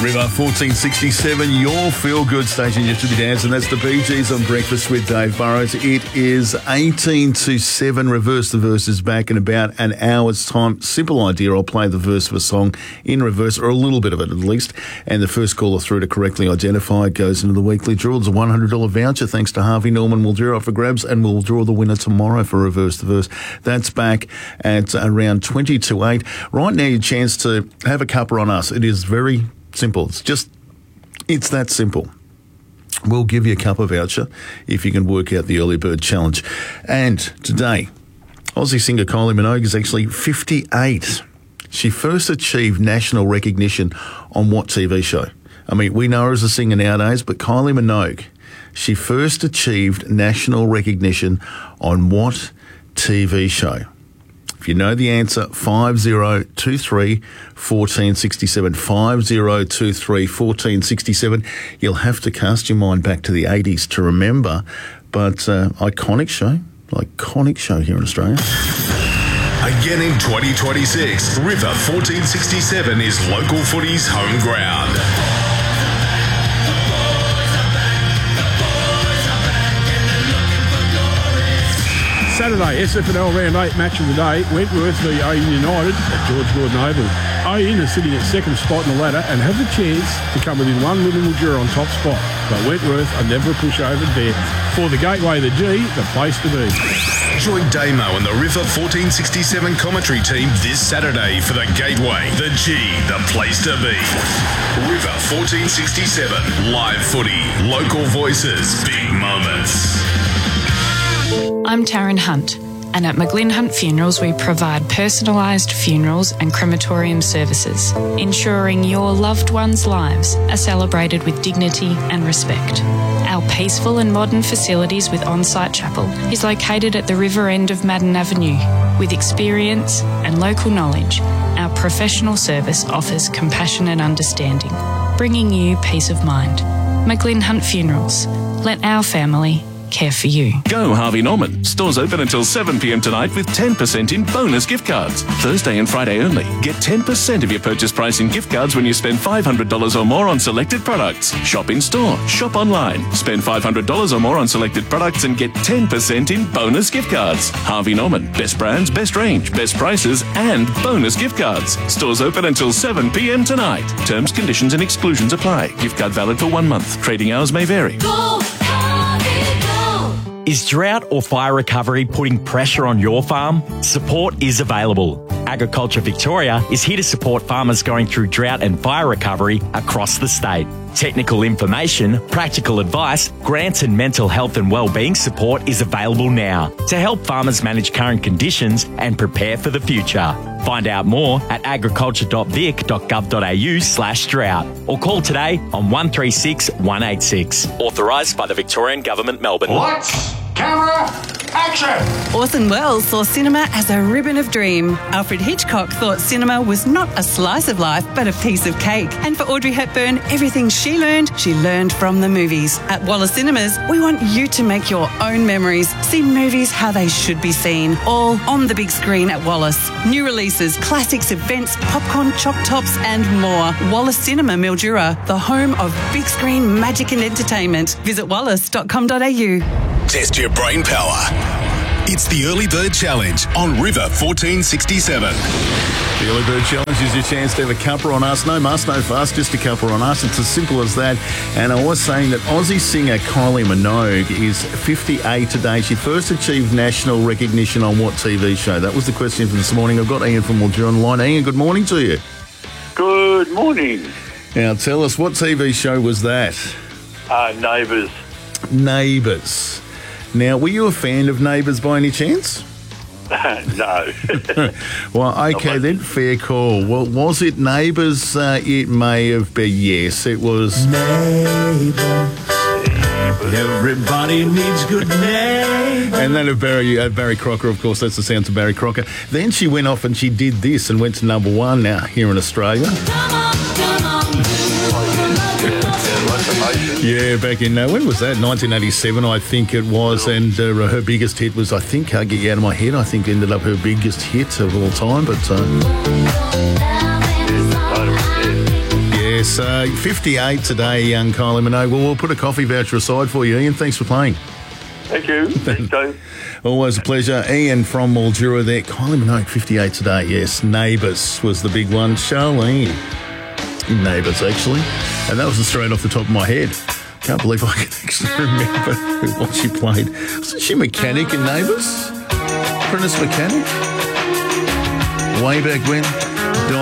River 1467, your feel-good station. You should be dancing. That's the Bee Gees on Breakfast with Dave Burrows. It is 18 to 7. Reverse the Verse is back in about an hour's time. Simple idea. I'll play the verse of a song in reverse, or a little bit of it at least. And the first caller through to correctly identify goes into the weekly draw. It's a $100 voucher thanks to Harvey Norman. We'll draw it for grabs, and we'll draw the winner tomorrow for Reverse the Verse. That's back at around 20 to 8. Right now, your chance to have a cuppa on us. It is very simple. It's that simple. We'll give you a cuppa voucher if you can work out the early bird challenge. And today, Aussie singer Kylie Minogue is actually 58. She first achieved national recognition on what TV show? I mean, we know her as a singer nowadays, but Kylie Minogue, she first achieved national recognition on what TV show? If you know the answer, 5023 1467, 5023 1467. You'll have to cast your mind back to the 80s to remember, but iconic show here in Australia. Again in 2026, River 1467 is local footy's home ground. Saturday, SFNL Round 8 match of the day, Wentworth v Oyen United at George Gordon Oval. Oyen are sitting at second spot in the ladder and have the chance to come within one win in Mildura on top spot. But Wentworth are never a pushover there. For the Gateway, the G, the place to be. Join Damo and the River 1467 commentary team this Saturday for the Gateway, the G, the place to be. River 1467, live footy, local voices, big moments. I'm Taryn Hunt, and at McGlynn Hunt Funerals we provide personalised funerals and crematorium services, ensuring your loved ones' lives are celebrated with dignity and respect. Our peaceful and modern facilities with on-site chapel is located at the river end of Madden Avenue. With experience and local knowledge, our professional service offers compassion and understanding, bringing you peace of mind. McGlynn Hunt Funerals. Let our family care for you. Go Harvey Norman. Stores open until 7 p.m. tonight with 10% in bonus gift cards. Thursday and Friday only. Get 10% of your purchase price in gift cards when you spend $500 or more on selected products. Shop in store. Shop online. Spend $500 or more on selected products and get 10% in bonus gift cards. Harvey Norman. Best brands, best range, best prices and bonus gift cards. Stores open until 7 p.m. tonight. Terms, conditions and exclusions apply. Gift card valid for 1 month. Trading hours may vary. Go, Harvey, go! Is drought or fire recovery putting pressure on your farm? Support is available. Agriculture Victoria is here to support farmers going through drought and fire recovery across the state. Technical information, practical advice, grants and mental health and wellbeing support is available now to help farmers manage current conditions and prepare for the future. Find out more at agriculture.vic.gov.au/drought or call today on 136 186. Authorised by the Victorian Government, Melbourne. Lights, camera, action! Orson Welles saw cinema as a ribbon of dream. Alfred Hitchcock thought cinema was not a slice of life, but a piece of cake. And for Audrey Hepburn, everything she learned from the movies. At Wallace Cinemas, we want you to make your own memories. See movies how they should be seen, all on the big screen at Wallace. New releases, classics, events, popcorn, chop tops and more. Wallace Cinema Mildura, the home of big screen magic and entertainment. Visit wallace.com.au. Test your brain power. It's the Early Bird Challenge on River 1467. The Early Bird Challenge is your chance to have a cuppa on us. No muss, no fuss, just a cuppa on us. It's as simple as that. And I was saying that Aussie singer Kylie Minogue is 58 today. She first achieved national recognition on what TV show? That was the question for this morning. I've got Ian from Mildura on the line. Ian, good morning to you. Good morning. Now, tell us, what TV show was that? Neighbours. Neighbours. Now, were you a fan of Neighbours by any chance? No. Well, okay then, fair call. Well, was it Neighbours? It may have been, yes, it was. Neighbours. Everybody needs good neighbours. And then of Barry Crocker, of course, that's the sounds of Barry Crocker. Then she went off and she did this and went to number 1 now here in Australia. Come on. Yeah, back in, when was that? 1987, I think it was. And her biggest hit was, I think, Can't Get You Out of My Head. I think ended up her biggest hit of all time. But yes, Yes, 58 today, young Kylie Minogue. Well, we'll put a coffee voucher aside for you, Ian. Thanks for playing. Thank you. Thanks, Dave. Always a pleasure. Ian from Mildura there. Kylie Minogue, 58 today. Yes, Neighbours was the big one. Charlene in Neighbours, actually. And that was straight off the top of my head. Can't believe I can actually remember what she played. Wasn't she mechanic in Neighbours? Apprentice mechanic? Way back when.